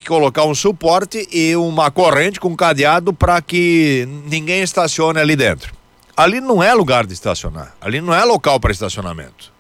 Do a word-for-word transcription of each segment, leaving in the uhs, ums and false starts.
colocar um suporte e uma corrente com cadeado para que ninguém estacione ali dentro. Ali não é lugar de estacionar, ali não é local para estacionamento.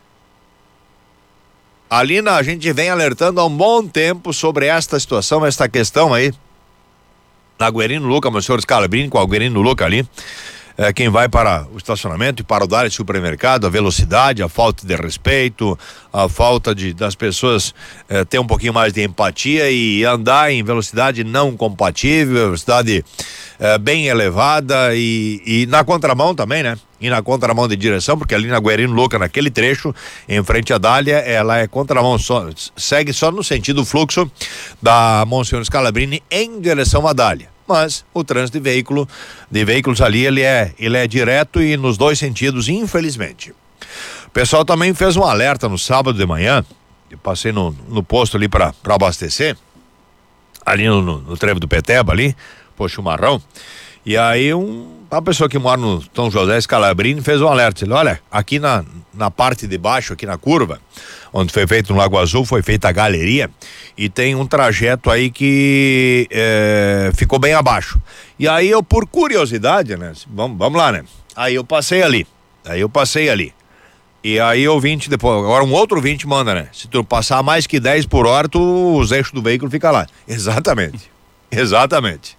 Ali na, a gente vem alertando há um bom tempo sobre esta situação, esta questão aí. Na Guerino Luca, meu senhor Scalabrini, com a Guerino Luca ali. É, quem vai para o estacionamento e para o dar de supermercado, a velocidade, a falta de respeito, a falta de das pessoas é, ter um pouquinho mais de empatia e andar em velocidade não compatível, velocidade é, bem elevada e, e na contramão também, né? E na contramão de direção, porque ali na Guerino Luca, naquele trecho, em frente à Dália, ela é contramão, só, segue só no sentido fluxo da Monsenhor Scalabrini em direção à Dália. Mas o trânsito de veículo, de veículos ali, ele é, ele é direto e nos dois sentidos, infelizmente. O pessoal também fez um alerta no sábado de manhã, eu passei no, no posto ali para abastecer, ali no, no, no trevo do Peteba ali, posto Marrão, e aí um, uma pessoa que mora no São José Scalabrini fez um alerta, ele, olha, aqui na, na parte de baixo, aqui na curva, onde foi feito no Lago Azul, foi feita a galeria e tem um trajeto aí que é, ficou bem abaixo. E aí eu, por curiosidade, né, vamos, vamos lá, né, aí eu passei ali, aí eu passei ali. E aí o ouvinte depois, agora um outro ouvinte manda, né, se tu passar mais que dez por hora, tu, os eixos do veículo ficam lá. Exatamente, exatamente.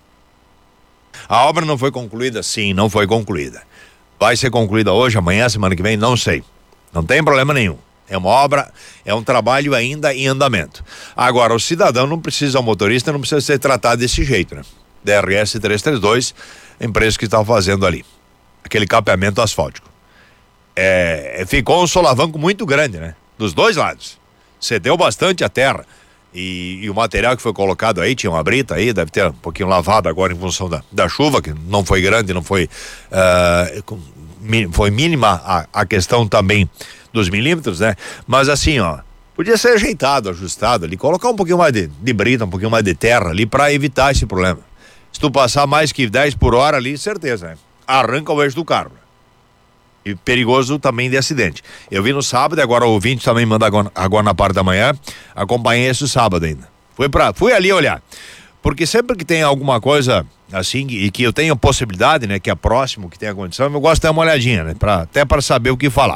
A obra não foi concluída? Sim, não foi concluída. Vai ser concluída hoje, amanhã, semana que vem? Não sei. Não tem problema nenhum. É uma obra, é um trabalho ainda em andamento. Agora, o cidadão não precisa, o motorista não precisa ser tratado desse jeito, né? D R S trezentos e trinta e dois, empresa que está fazendo ali, aquele capeamento asfáltico. É, ficou um solavanco muito grande, né? Dos dois lados. Cedeu bastante a terra. E, e o material que foi colocado aí, tinha uma brita aí, deve ter um pouquinho lavado agora em função da, da chuva, que não foi grande, não foi, uh, foi mínima a, a questão também dos milímetros, né? Mas assim, ó, podia ser ajeitado, ajustado ali, colocar um pouquinho mais de, de brita, um pouquinho mais de terra ali para evitar esse problema. Se tu passar mais que dez por hora ali, certeza, né? Arranca o eixo do carro. E perigoso também de acidente. Eu vi no sábado, agora o ouvinte também manda agora, agora na parte da manhã, acompanhei esse sábado ainda. Fui, pra, fui ali olhar, porque sempre que tem alguma coisa assim, e que eu tenho possibilidade, né, que é próximo, que tem a condição, eu gosto de dar uma olhadinha, né, pra, até para saber o que falar.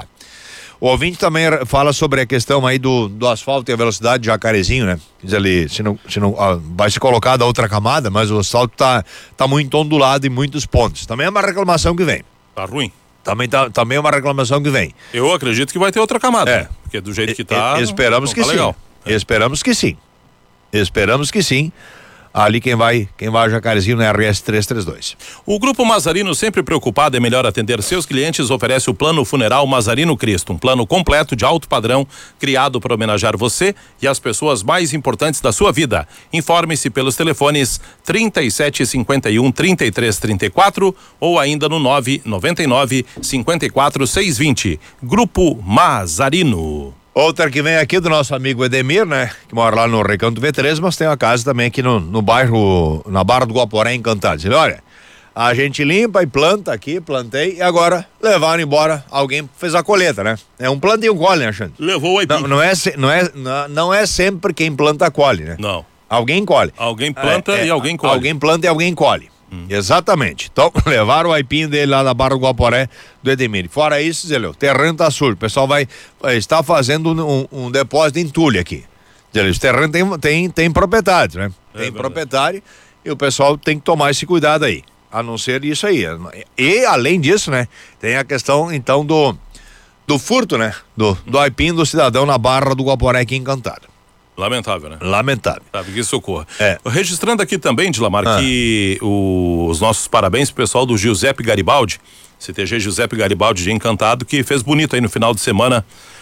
O ouvinte também fala sobre a questão aí do, do asfalto e a velocidade de Jacarezinho, né, diz ali, se não, se não, ó, vai ser colocada outra camada, mas o asfalto tá, tá muito ondulado em muitos pontos. Também é uma reclamação que vem. Tá ruim. Também, tá, também é uma reclamação que vem. Eu acredito que vai ter outra camada. É. Né? Porque do jeito que tá. E, esperamos que tá sim. Legal. É. Esperamos que sim. Esperamos que sim. Ali quem vai, quem vai a Jacarezinho na R S trezentos e trinta e dois. O Grupo Mazarino, sempre preocupado em melhor atender seus clientes, oferece o Plano Funeral Mazarino Cristo, um plano completo de alto padrão, criado para homenagear você e as pessoas mais importantes da sua vida. Informe-se pelos telefones trinta e sete cinquenta e um, trinta e três trinta e quatro ou ainda no nove nove nove, cinquenta e quatro, seiscentos e vinte. Grupo Mazarino. Outra que vem aqui do nosso amigo Edemir, né? Que mora lá no Recanto V três, mas tem uma casa também aqui no, no bairro, na Barra do Guaporé, Encantado. Ele, olha, a gente limpa e planta aqui, plantei, e agora levaram embora, alguém fez a colheita, né? É um planta e um colhe, né, Xande? Levou o aipim. Não, não, é, não, é, não, não é sempre quem planta colhe, né? Não. Alguém colhe. Alguém planta é, é, e alguém colhe. Alguém planta e alguém colhe. Hum. Exatamente. Então, levaram o aipim dele lá na Barra do Guaporé do Edemir. Fora isso, Zé, o terreno tá sujo. O pessoal vai, vai estar fazendo um, um depósito de entulho aqui. Zé, o terreno tem, tem, tem proprietário, né? É tem verdade. Proprietário e o pessoal tem que tomar esse cuidado aí. A não ser isso aí. E, além disso, né? Tem a questão, então, do, do furto, né? Do, do aipim do cidadão na Barra do Guaporé aqui em Encantado. Lamentável, né? Lamentável. Sabe que socorro. É. Registrando aqui também, Dilamar, Ah. que o, os nossos parabéns pro pessoal do Giuseppe Garibaldi, C T G Giuseppe Garibaldi de Encantado, que fez bonito aí no final de semana,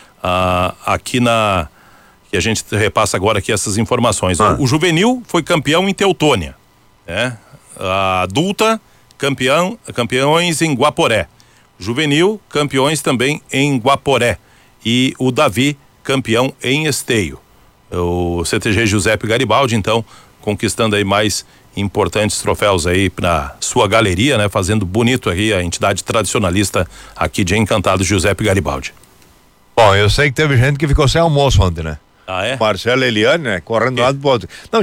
ah, aqui na, que a gente repassa agora aqui essas informações. Ah. O, o juvenil foi campeão em Teutônia, né? A adulta, campeão, campeões em Guaporé. Juvenil, campeões também em Guaporé. E o Davi, campeão em Esteio. O C T G Giuseppe Garibaldi, então, conquistando aí mais importantes troféus aí para sua galeria, né? Fazendo bonito aí a entidade tradicionalista aqui de Encantado, Giuseppe Garibaldi. Bom, eu sei que teve gente que ficou sem almoço ontem, né? Ah, é? Marcelo e Eliane, né? Correndo de um lado pro outro. Não,